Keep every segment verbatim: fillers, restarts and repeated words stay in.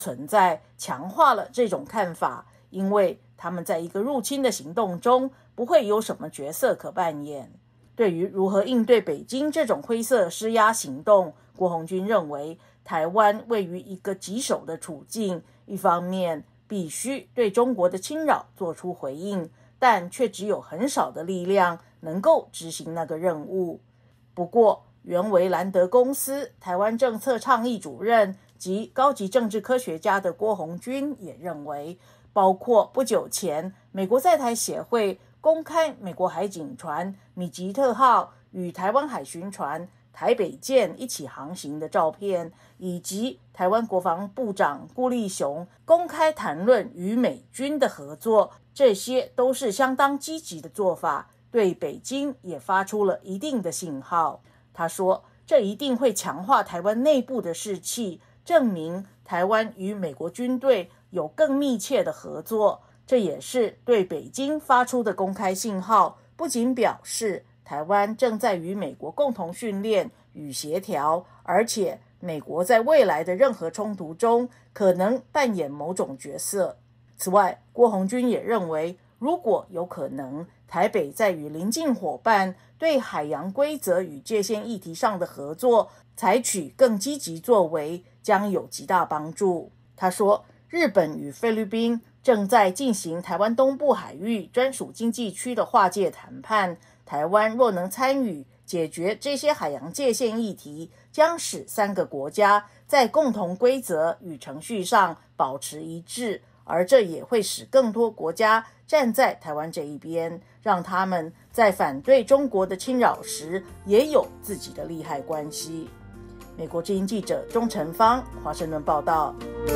存在强化了这种看法，因为他们在一个入侵的行动中不会有什么角色可扮演。对于如何应对北京这种灰色施压行动，郭红军认为台湾位于一个棘手的处境，一方面必须对中国的侵扰做出回应，但却只有很少的力量能够执行那个任务。不过，原为兰德公司台湾政策倡议主任及高级政治科学家的郭红军也认为，包括不久前美国在台协会公开美国海警船米吉特号与台湾海巡船台北舰一起航行的照片，以及台湾国防部长顾立雄公开谈论与美军的合作，这些都是相当积极的做法，对北京也发出了一定的信号。他说，这一定会强化台湾内部的士气，证明台湾与美国军队有更密切的合作，这也是对北京发出的公开信号，不仅表示台湾正在与美国共同训练与协调，而且美国在未来的任何冲突中可能扮演某种角色。此外，郭红军也认为，如果有可能，台北在与邻近伙伴对海洋规则与界限议题上的合作采取更积极作为，将有极大帮助。他说，日本与菲律宾正在进行台湾东部海域专属经济区的划界谈判，台湾若能参与解决这些海洋界限议题，将使三个国家在共同规则与程序上保持一致，而这也会使更多国家站在台湾这一边，让他们在反对中国的侵扰时也有自己的利害关系。美国之音记者钟成芳，华盛顿报道。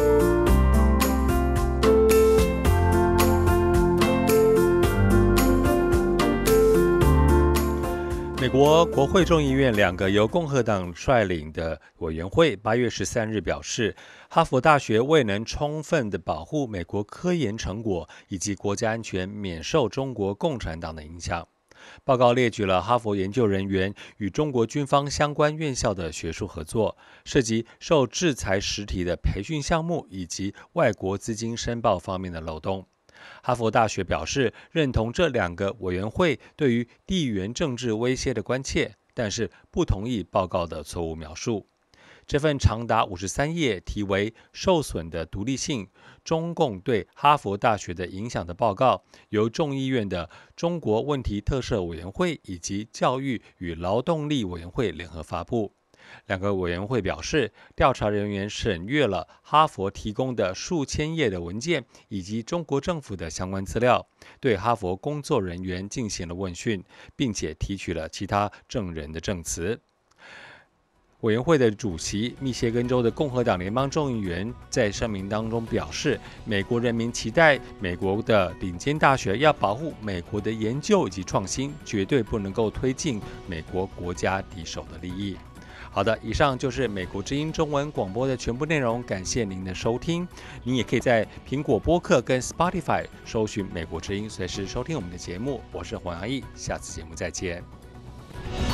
美国国会众议院两个由共和党率领的委员会八月十三日表示，哈佛大学未能充分的保护美国科研成果以及国家安全免受中国共产党的影响。报告列举了哈佛研究人员与中国军方相关院校的学术合作，涉及受制裁实体的培训项目以及外国资金申报方面的漏洞。哈佛大学表示认同这两个委员会对于地缘政治威胁的关切，但是不同意报告的错误描述。这份长达五十三页、题为“受损的独立性：中共对哈佛大学的影响”的报告，由众议院的中国问题特设委员会以及教育与劳动力委员会联合发布。两个委员会表示，调查人员审阅了哈佛提供的数千页的文件以及中国政府的相关资料，对哈佛工作人员进行了问讯，并且提取了其他证人的证词。委员会的主席密歇根州的共和党联邦众议员在声明当中表示，美国人民期待美国的顶尖大学要保护美国的研究以及创新，绝对不能够推进美国国家敌手的利益。好的，以上就是美国之音中文广播的全部内容，感谢您的收听。您也可以在苹果播客跟 Spotify 搜寻美国之音，随时收听我们的节目。我是黄洋毅，下次节目再见。